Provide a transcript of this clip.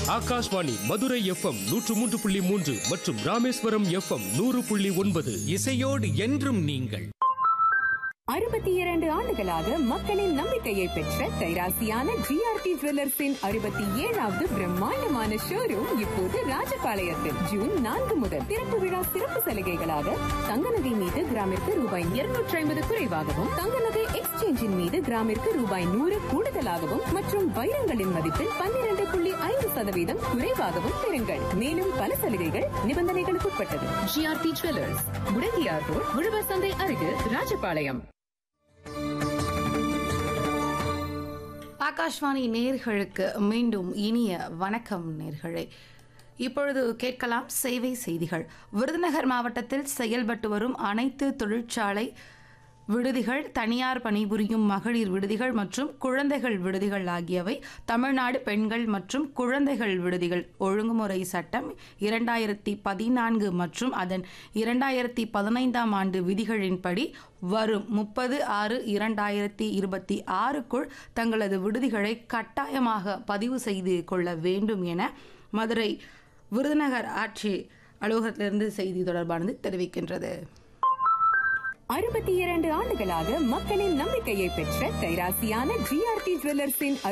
Akashvani Madurai FM 103.3 மற்றும் Rameswaram FM 100.9. இசையோடு என்றும் நீங்கள். 62 ஆண்டுகளாக மக்களின் நம்பிக்கையை பெற்ற கைராசியான ஜிஆர்டி ஜுவல்லர்ஸின் 67வது பிரம்மாண்டமான ஷோரூம் இப்போது ராஜபாளையத்தில் ஜூன் 4 முதல் திறப்பு விழா சிறப்பு சலுகைகளாக தங்க நகை மீது கிராமிற்கு ரூபாய் 250 குறைவாகவும், தங்க நகை எக்ஸ்சேஞ்சின் மீது கிராமிற்கு ரூபாய் 100 கூடுதலாகவும் மற்றும் வைரங்களின் மதிப்பில் 12.5% குறைவாகவும் பெறுங்கள். மேலும் பல சலுகைகள் நிபந்தனைகளுக்கு உட்பட்டது. ஜிஆர்டி ஜுவல்லர்ஸ், முடங்கியார் ரோட், உழவர் சந்தை அருகில், ராஜபாளையம். ஆகாஷ்வாணி நேர்களுக்கு மீண்டும் இனிய வணக்கம் நேர்களே. இப்பொழுது கேட்கலாம் சேவை செய்திகள். விருதுநகர் மாவட்டத்தில் செயல்பட்டு வரும் அனைத்து தொழிற்சாலை விடுதிகள், தனியார் பணிபுரியும் மகளிர் விடுதிகள் மற்றும் குழந்தைகள் விடுதிகள் ஆகியவை தமிழ்நாடு பெண்கள் மற்றும் குழந்தைகள் விடுதிகள் ஒழுங்குமுறை சட்டம் 2014 மற்றும் அதன் 2015 ஆண்டு விதிகளின்படி வரும் 30/6/2026க்குள் தங்களது விடுதிகளை கட்டாயமாக பதிவு செய்து கொள்ள வேண்டும் என மதுரை விருதுநகர் ஆட்சி அலுவலகத்திலிருந்து செய்தி தொடர்பானது தெரிவிக்கின்றது. 62 ஆண்டுகளாக மக்களின் நம்பிக்கையை பெற்ற கைராசியான ஜிஆர்டி ஜுவல்லர்ஸின்